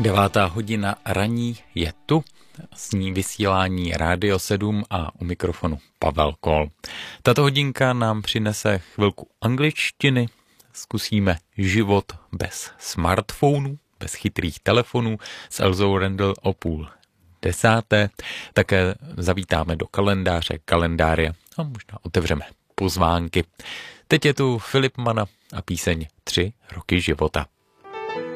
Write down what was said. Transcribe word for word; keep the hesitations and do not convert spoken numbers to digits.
Devátá hodina raní je tu, s ní vysílání Rádio sedm a u mikrofonu Pavel Kol. Tato hodinka nám přinese chvilku angličtiny, zkusíme život bez smartphonů, bez chytrých telefonů s Elzou Rendl o půl desáté. Také zavítáme do kalendáře, kalendáře a možná otevřeme pozvánky. Teď je tu Filip Mana a píseň Tři roky života.